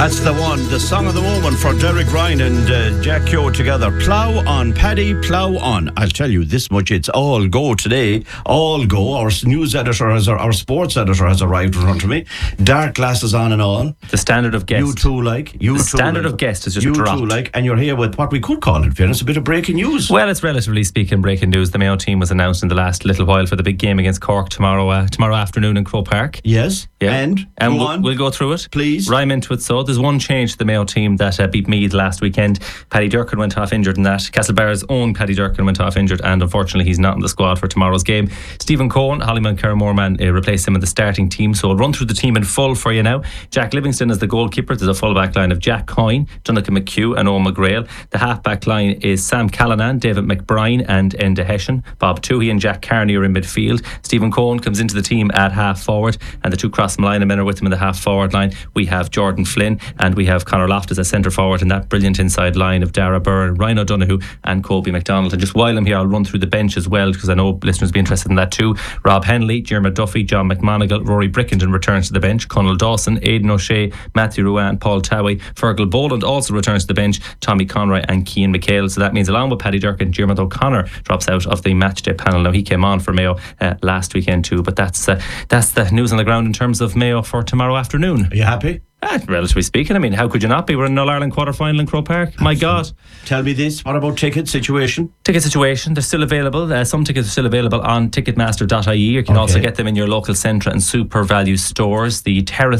That's the one, the song of the moment for Derek Ryan and Jack Keogh together. Plough on, Paddy, plough on. I'll tell you this much, it's all go today. All go. Our news editor, our sports editor has arrived in front of me. Dark glasses on and all. The standard of guest. You too like. The standard of guest is just you dropped. You too like. And you're here with what we could call, in fairness, a bit of breaking news. Well, it's relatively speaking breaking news. The Mayo team was announced in the last little while for the big game against Cork tomorrow afternoon in Croke Park. Yes. Yeah. And we'll go through it. Please. Rhyme into it. So there's one change to the Mayo team that beat Meath last weekend. Paddy Durcan went off injured in that. Castlebarra's own Paddy Durcan went off injured, and unfortunately he's not in the squad for tomorrow's game. Stephen Cohen, Hollyman Carramorman replaced him in the starting team. So I'll run through the team in full for you now. Jack Livingston is the goalkeeper. There's a full back line of Jack Coyne, Jonathan McHugh and Owen McGrail. The half back line is Sam Callanan, David McBride and Enda Hession. Bob Toohey and Jack Carney are in midfield. Stephen Cohen comes into the team at half forward, and the two cross line men are with him in the half forward line. We have Jordan Flynn and we have Conor Loftus as centre forward, and that brilliant inside line of Dara Byrne, Ryan O'Donoghue and Colby McDonald. And just while I'm here, I'll run through the bench as well, because I know listeners will be interested in that too. Rob Henley, Jeremy Duffy, John McMonigal, Rory Brickington returns to the bench. Conal Dawson, Aidan O'Shea, Matthew Ruan, Paul Towie. Fergal Boland also returns to the bench. Tommy Conroy and Cian McHale. So that means along with Paddy Durcan, Diarmuid O'Connor drops out of the matchday panel. Now he came on for Mayo last weekend too, but that's the news on the ground in terms of Mayo for tomorrow afternoon. Are you happy? Relatively speaking, I mean, how could you not be? We're in All Ireland quarter-final in Croke Park. My God. Tell me this, what about ticket situation? Ticket situation, they're still available. Some tickets are still available on ticketmaster.ie. You can also get them in your local Centra and Super Value stores. The Hill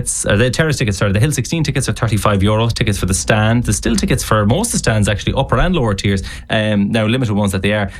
16 tickets are €35. Tickets for the stand. There's still tickets for most of the stands, actually, upper and lower tiers. Now, limited ones that they are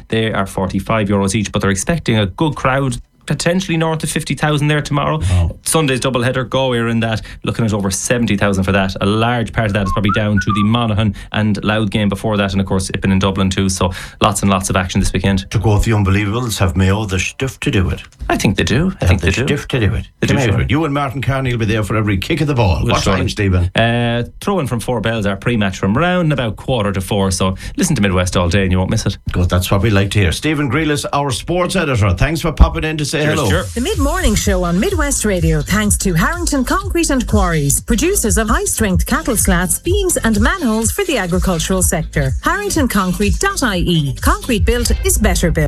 €45 each, but they're expecting a good crowd. Potentially north of 50,000 there tomorrow. Wow. Sunday's doubleheader, Galway are in that, looking at over 70,000 for that. A large part of that is probably down to the Monaghan and Louth game before that, and of course Ippin in Dublin too. So lots and lots of action this weekend. To quote the Unbelievables, have Mayo the stuff to do it? I think they do. I think they do. Stuff to do it. You and Martin Carney will be there for every kick of the ball. What time, Stephen? Throw-in from 4 bells, our pre-match from round about 3:45. So listen to Midwest all day and you won't miss it. Good, that's what we like to hear. Stephen Grealis, our sports editor. Thanks for popping in to say hello. Sure. The mid-morning show on Midwest Radio, thanks to Harrington Concrete and Quarries, producers of high-strength cattle slats, beams and manholes for the agricultural sector. HarringtonConcrete.ie. Concrete built is better built.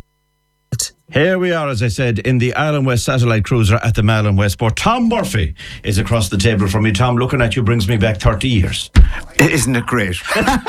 Here we are, as I said, in the Island West Satellite Cruiser at the Malin Westport. Tom Murphy is across the table from me. Tom, looking at you brings me back 30 years. Isn't it great?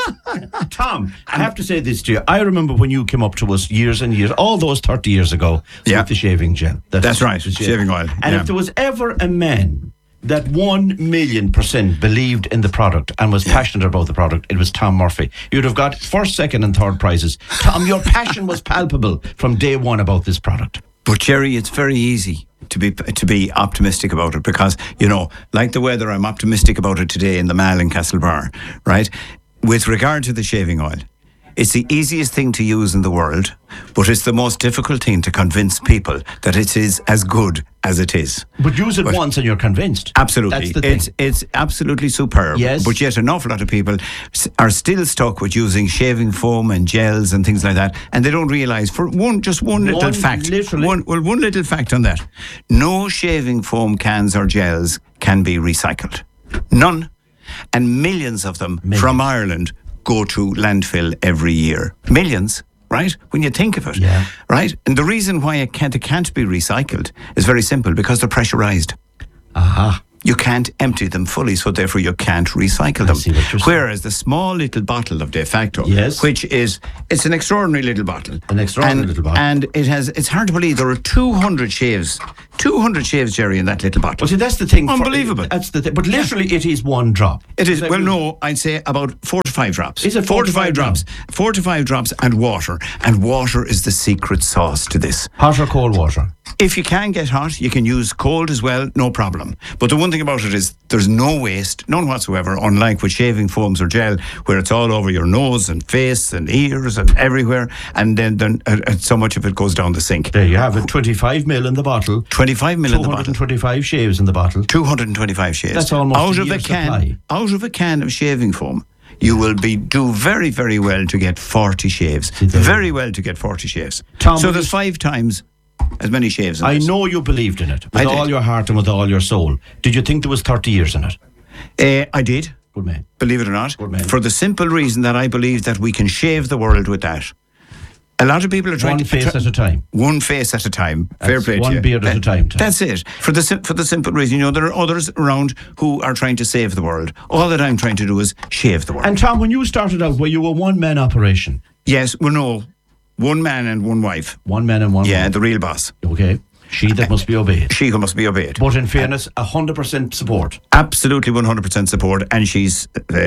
Tom, I have to say this to you. I remember when you came up to us years and years, all those 30 years ago, with the shaving gel. That's right, shaving oil. And if there was ever a man that 1,000,000% believed in the product and was passionate about the product, it was Tom Murphy. You'd have got first, second and third prizes. Tom, your passion was palpable from day one about this product. But Jerry, it's very easy to be optimistic about it, because, you know, like the weather, I'm optimistic about it today in the Mall in Castlebar, right? With regard to the shaving oil, it's the easiest thing to use in the world, but it's the most difficult thing to convince people that it is as good as it is. But use it once and you're convinced. Absolutely. That's the thing. It's absolutely superb. Yes. But yet an awful lot of people are still stuck with using shaving foam and gels and things like that, and they don't realise, for one little fact. Literally. One little fact on that. No shaving foam cans or gels can be recycled. None. And millions of them from Ireland go to landfill every year. Millions, right? When you think of it, right? And the reason why it can't be recycled is very simple, because they're pressurized. Aha. You can't empty them fully, so therefore you can't recycle them. Whereas the small little bottle of De Facto, which it's an extraordinary little bottle. And it's hard to believe there are 200 shaves. 200 shaves, Jerry, in that little bottle. Well, see, that's the thing. Unbelievable. That's the thing. But literally, it is one drop. It is. Well, no, I'd say about 4 to 5 drops. Is it 4 to 5 drops? 4 to 5 drops and water. And water is the secret sauce to this. Hot or cold water? If you can get hot, you can use cold as well, no problem. But the one thing about it is there's no waste, none whatsoever, unlike with shaving foams or gel, where it's all over your nose and face and ears and everywhere, and then so much of it goes down the sink. There you have it, 25 mil in the bottle. 25 mil in the bottle. 225 shaves in the bottle. 225 shaves. That's almost a year's supply. Out of a can of shaving foam, you will do very, very well to get 40 shaves. Very well to get 40 shaves. Tom, so there's 5 times as many shaves in I this. know you believed in it with all your heart and with all your soul. Did you think there was 30 years in it? I did. Good man. Believe it or not. Good man. For the simple reason that I believe that we can shave the world with that. A lot of people are trying One face at a time. One face at a time. Fair play to one you. beard at a time, Tom. That's it. For the simple reason, there are others around who are trying to save the world. All that I'm trying to do is shave the world. And Tom, when you started out, were you a one-man operation? Yes, well, no. One man and one wife. One man and one Yeah, wife. the real boss. Okay. She that must be obeyed. She who must be obeyed. But in fairness, 100% support. Absolutely 100% support, and she's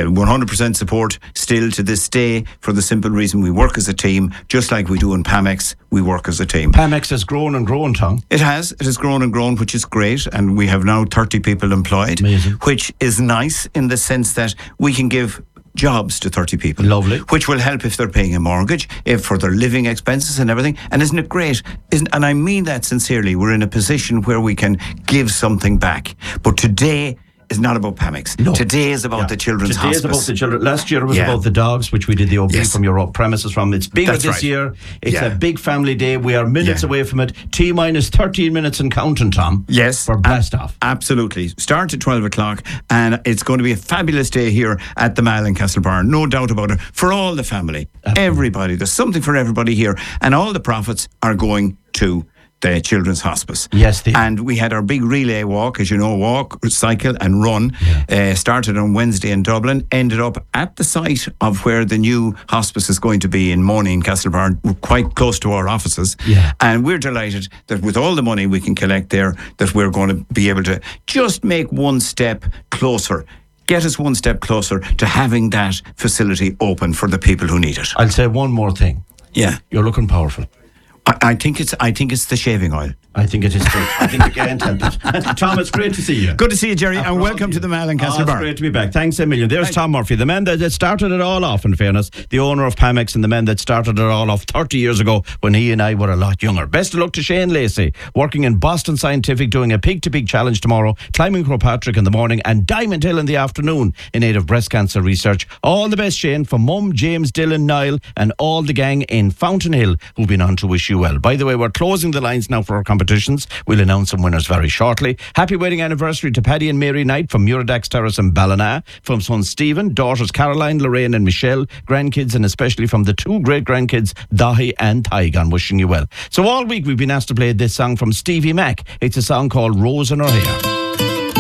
100% support still to this day, for the simple reason we work as a team, just like we do in Pamex, we work as a team. Pamex has grown and grown, Tom. It has grown and grown, which is great, and we have now 30 people employed. Amazing. Which is nice in the sense that we can give jobs to 30 people. Lovely. Which will help if they're paying a mortgage, if for their living expenses and everything. And isn't it great? And I mean that sincerely. We're in a position where we can give something back. But today is not about Pamex. No. Today is about the children's Today hospice. is about the children. Last year it was Yeah. about the dogs, which we did the opening Yes. from your premises from. It's bigger That's this right. year. It's Yeah. a big family day. We are minutes Yeah. away from it. T-minus 13 minutes and counting, Tom. Yes. For blast off. Absolutely. Start at 12 o'clock, and it's going to be a fabulous day here at the Mall in Castlebar. No doubt about it. For all the family. Absolutely. Everybody. There's something for everybody here. And all the profits are going to the Children's Hospice. Yes, they are. And we had our big relay walk, as you know, walk, cycle and run. Started on Wednesday in Dublin, ended up at the site of where the new hospice is going to be in Morney in Castlebar, quite close to our offices. Yeah. And we're delighted that with all the money we can collect there, that we're going to be able to just make one step closer. Get us one step closer to having that facility open for the people who need it. I'll say one more thing. Yeah. You're looking powerful. I think it's the shaving oil. I think it is true. I think you can't help it. Tom, it's great to see you. Good to see you, Jerry, and welcome to the Mall in It's Castlebar. great to be back. Thanks a million. There's Tom Murphy, the man that started it all off, in fairness, the owner of Pamex and the man that started it all off 30 years ago when he and I were a lot younger. Best of luck to Shane Lacey, working in Boston Scientific, doing a pig-to-pig challenge tomorrow, climbing Crowpatrick in the morning and Diamond Hill in the afternoon in aid of breast cancer research. All the best, Shane, from Mum, James, Dylan, Niall and all the gang in Fountain Hill who've been on to wish you well. By the way, we're closing the lines now for our competitions. We'll announce some winners very shortly. Happy wedding anniversary to Paddy and Mary Knight from Muradax Terrace in Ballina, from son Stephen, daughters Caroline, Lorraine and Michelle, grandkids and especially from the two great grandkids Dahi and Tygon, wishing you well. So all week we've been asked to play this song from Stevie Mac. It's a song called Rose in Her Hair.